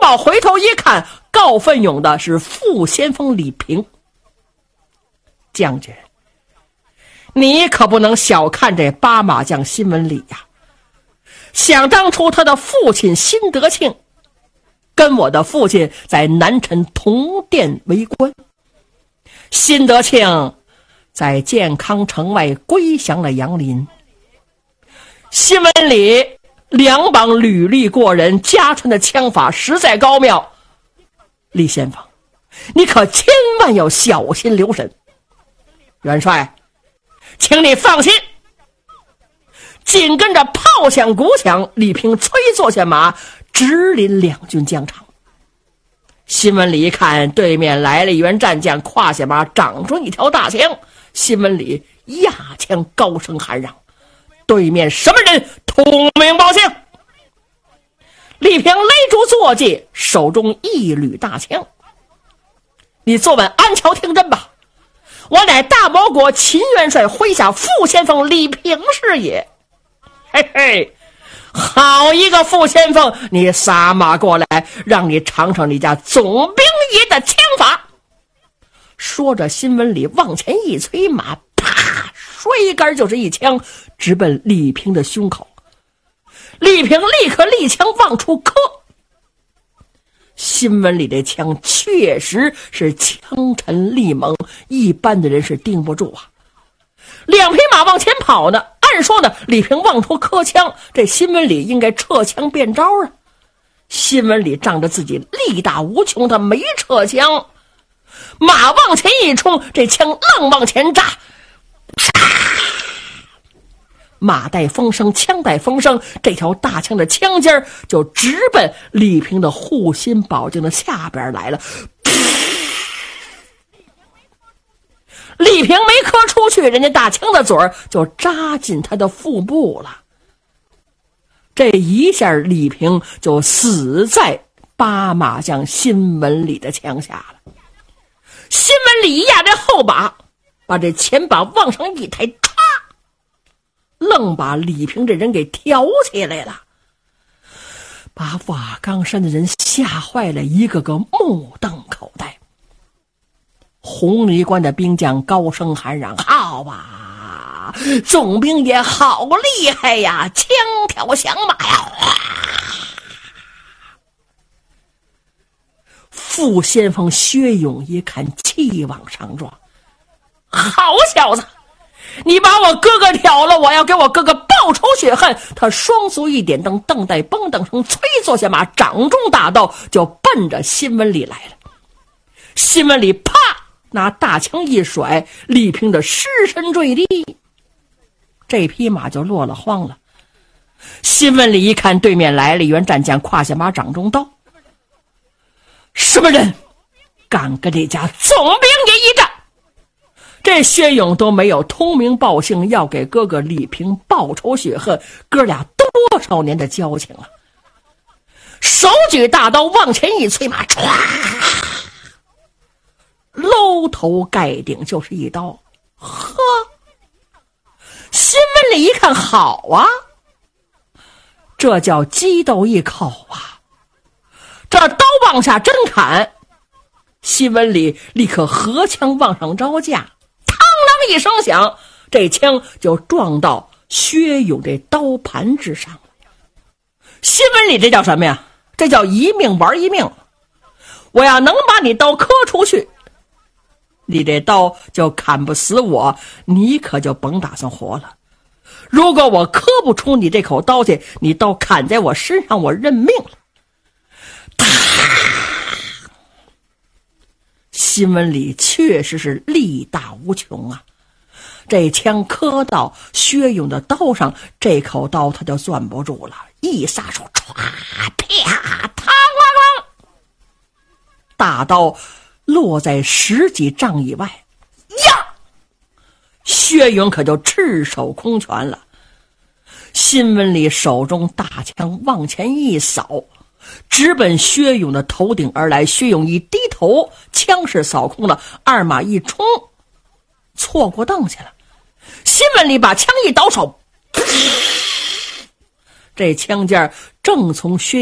宝回头一看，告奋勇的是副先锋李平。将军，你可不能小看这八马将辛文礼呀！想当初他的父亲辛德庆跟我的父亲在南陈同殿为官，辛德庆在建康城外归降了杨林，辛文礼两膀履历过人，家传的枪法实在高妙。李先锋，你可千万要小心留神。元帅，请你放心。紧跟着炮响鼓响，李平催坐下马，直领两军疆场。辛文礼一看对面来了一员战将，胯下马长出一条大枪，辛文礼压枪高声喊嚷：对面什么人？通名报姓！李平勒住坐骑，手中一捋大枪：你坐稳安桥听真吧，我乃大魔国秦元帅麾下副先锋李平是也。嘿嘿，好一个副先锋，你撒马过来，让你尝尝你家总兵爷的枪法。说着，辛文礼往前一催马，啪，摔杆就是一枪，直奔李平的胸口。李平立刻立枪往出磕。辛文礼这枪确实是枪沉力猛，一般的人是盯不住啊。两匹马往前跑呢，按说呢，李平往出磕枪，这辛文礼应该撤枪变招啊。辛文礼仗着自己力大无穷，他没撤枪，马往前一冲，这枪愣往前炸，马带风声，枪带风声，这条大枪的枪尖就直奔李平的护心宝镜的下边来了。李平没磕出去，人家大枪的嘴就扎进他的腹部了。这一下李平就死在八马将辛文礼的枪下了。辛文礼一压这后把，把这前把往上一抬，唰，愣把李平这人给挑起来了，把瓦岗山的人吓坏了，一个个目瞪口呆。红泥关的兵将高声喊嚷：好啊，总兵也好厉害呀，枪挑响马呀！副先锋薛勇一看，气往上撞：好小子，你把我哥哥挑了，我要给我哥哥报仇雪恨！他双足一点蹬，蹬带蹦蹬声，催坐下马，掌中大刀就奔着辛文礼来了。辛文礼啪拿大枪一甩，李平的尸身坠地，这匹马就落了荒了。辛文礼一看对面来了一员战将，胯下马掌中刀：什么人敢跟这家总兵爷一战？这薛勇都没有通名报姓，要给哥哥李平报仇雪恨，哥俩多少年的交情了。手举大刀往前一催马，唰，搂头盖顶就是一刀。呵，辛文礼一看，好啊，这叫激斗一口啊！这刀往下真砍，辛文礼立刻合枪往上招架，嘡啷一声响，这枪就撞到薛勇这刀盘之上了。辛文礼这叫什么呀？这叫一命玩一命。我要能把你刀磕出去，你这刀就砍不死我，你可就甭打算活了。如果我磕不出你这口刀去，你刀砍在我身上，我认命了。辛文礼确实是力大无穷啊，这枪磕到薛勇的刀上，这口刀他就攥不住了，一撒手，唰啪嘡啷啷，大刀落在10几丈以外呀！薛勇可就赤手空拳了。辛文礼手中大枪往前一扫，直奔薛勇的头顶而来。薛勇一低头，枪是扫空了，二马一冲，错过凳去了。辛文礼把枪一倒手，这枪尖正从薛